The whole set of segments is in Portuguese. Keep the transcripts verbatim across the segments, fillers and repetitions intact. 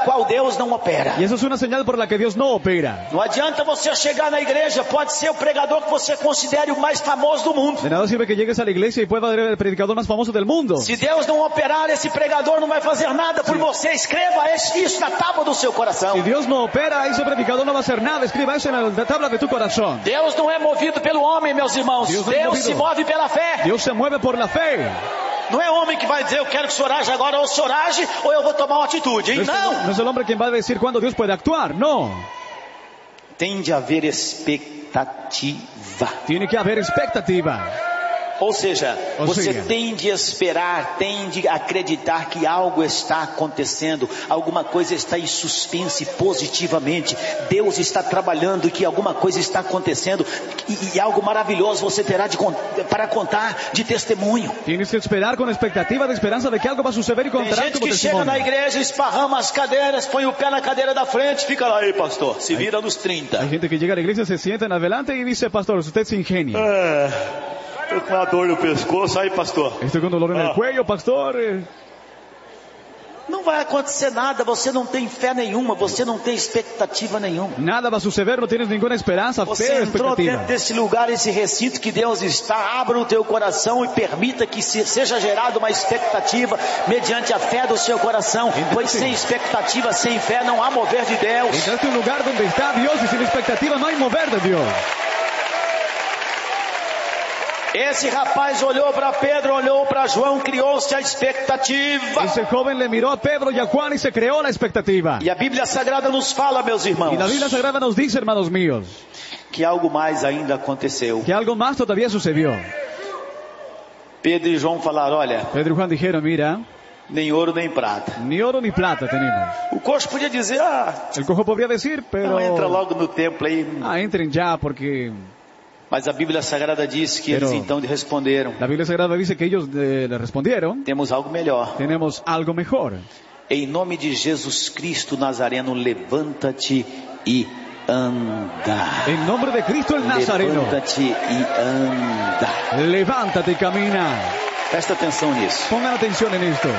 qual Deus não opera. Y eso es una señal por la que Dios no opera. Não adianta você chegar na igreja, pode ser o pregador que você considere o mais famoso do mundo. De nada sirve que llegues a la iglesia y puedas ser el predicador más famoso del mundo. Se Deus não operar, esse pregador não vai fazer nada por você. Escreva isso na tábua do seu coração. Si Dios no opera, ese predicador no va a hacer nada. Escriba eso en la tabla de tu corazón. Deus não é movido pelo homem, meus irmãos. Deus, Deus é se move pela fé. Deus se mueve por la fe. Não é homem que vai dizer, eu quero que o senhor age agora, ou o senhor age, ou eu vou tomar uma atitude. Hein? No, Não. es, no es el hombre quien va a decir cuándo Dios puede actuar. No. Tem de haver expectativa. Tiene que haber expectativa. Ou seja, Ou você seja, tem de esperar, tem de acreditar que algo está acontecendo, alguma coisa está em suspense positivamente, Deus está trabalhando e que alguma coisa está acontecendo e, e algo maravilhoso você terá de, para contar de testemunho. Tienes que esperar con expectativa de esperanza de que algo va a suceder y Tem contar gente como que chega testimonio. na igreja, esparrama as cadeiras, põe o pé na cadeira da frente, fica lá, aí pastor, se vira nos trinta. Hay gente que llega a la iglesia, se sienta en adelante y dice, pastor, usted se ingenia. É, tô com uma dor no pescoço, aí pastor. Estoy con dolor en el Ah. cuello, pastor. eh. Não vai acontecer nada, você não tem fé nenhuma, você não tem expectativa nenhuma. Nada va a suceder, no tienes ninguna esperanza, Você fe o entrou expectativa. dentro desse lugar, esse recinto que Deus está, abra o teu coração e permita que se, seja gerada uma expectativa mediante a fé do seu coração, pois sem expectativa, sem fé não há mover de Deus. Entraste a un lugar donde está Dios y sin expectativa no hay mover de Dios. Esse rapaz olhou para Pedro, olhou para João, criou-se a expectativa. Ese joven le miró a Pedro y a Juan y se creó la expectativa. E a Bíblia Sagrada nos fala, meus irmãos, Y la Biblia Sagrada nos dice, hermanos míos, que algo mais ainda aconteceu. que algo más todavía sucedió. Pedro e João falaram, olha, Pedro y Juan dijeron, mira, nem ouro nem prata. ni oro ni plata tenemos. O coxo podia dizer, ah, El cojo podría decir, pero... não, entra logo no templo aí. Ah, entren ya porque... Mas a Bíblia Sagrada diz que Pero- eles então responderam, La Biblia Sagrada dice que ellos eh, le respondieron, temos algo melhor. tenemos algo mejor. Em nome de Jesus Cristo Nazareno, levanta-te e anda. En nombre de Cristo el Nazareno, Levanta-te e anda. levántate y camina. Presta atenção nisso. Pongan atención en esto.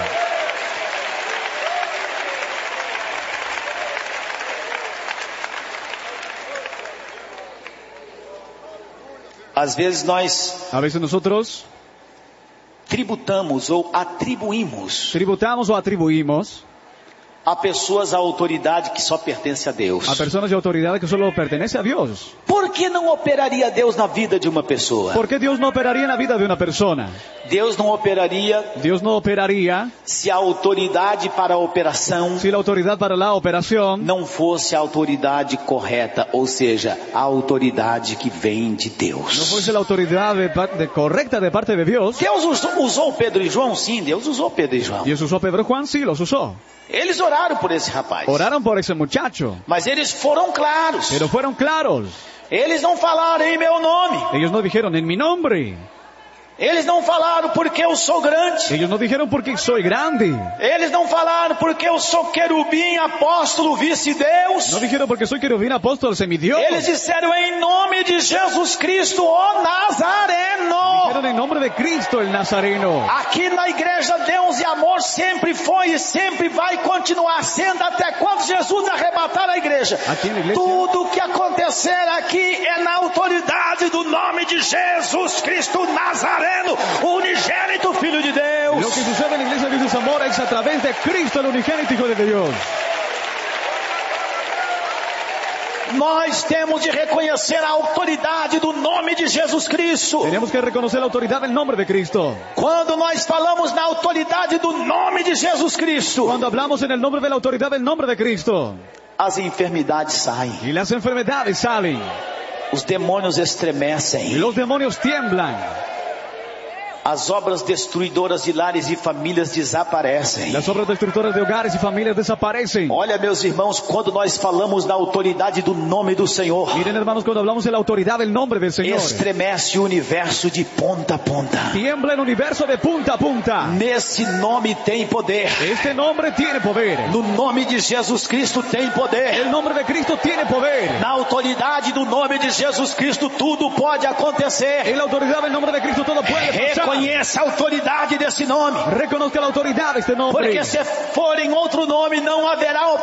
Às vezes nós A veces nosotros tributamos ou atribuímos tributamos o atribuimos a pessoas a autoridade que só pertence a Deus. a personas de autoridad que solo pertenece a Dios. Por que não operaria Deus na vida de uma pessoa? ¿Por qué Dios no operaría en la vida de una persona? Deus não operaria Dios no operaría se a autoridade para a operação si la autoridad para la operación não fosse a autoridade correta, ou seja, a autoridade que vem de no Deus. fuese la autoridad de, pa- de- correcta de parte de Dios. Deus usou, usou Pedro e João? Sim, Deus usou Pedro e João. Dios usó a Pedro y Juan, sí, los usó. Eles oraram por esse rapaz. Oraron por ese muchacho, Mas eles foram claros. pero fueron claros. Eles não falaram em meu nome. Ellos no dijeron en mi nombre. Eles não falaram porque eu sou grande. Ellos no dijeron porque soy grande. Eles não falaram porque eu sou querubim, apóstolo, vice-deus. No dijeron porque soy querubín, apóstol, semidios. Eles disseram em nome de Jesus Cristo, o Nazareno. Dijeron en nombre de Cristo el Nazareno. Aqui na igreja Deus e amor sempre foi e sempre vai continuar sendo até quando Jesus arrebatar a igreja. Aqui na igreja- Tudo o que acontecer aqui é na autoridade do nome de Jesus Cristo Nazareno, o unigênito Filho de Deus. Lo que sucede en la iglesia de Dios es amor, es a través de Cristo, el unigénito Hijo de Dios. Nós temos de reconhecer a autoridade do nome de Jesus Cristo. Tenemos que reconocer la autoridad del nombre de Cristo. Quando nós falamos na autoridade do nome de Jesus Cristo, Cuando hablamos en el nombre de la autoridad del nombre de Cristo, as enfermidades saem, y las enfermedades salen, os demônios y estremecem, los demonios tiemblan, as obras destruidoras de lares e famílias desaparecem. las obras destructoras de hogares y familias desaparecen. Olha, meus irmãos, quando nós falamos na autoridade do nome do Senhor, Miren, hermanos, cuando hablamos de la autoridad del nombre del Señor, estremece o universo de ponta a ponta. tiembla el universo de punta a punta. Nesse nome tem poder. Este nombre tiene poder. No nome de Jesus Cristo tem poder. El nombre de Cristo tiene poder. Na autoridade do nome de Jesus Cristo tudo pode acontecer. En la autoridad del nombre de Cristo todo puede pasar. Reconheça a autoridade desse nome. Reconozca la autoridad de este nombre. Porque se for em outro nome não haverá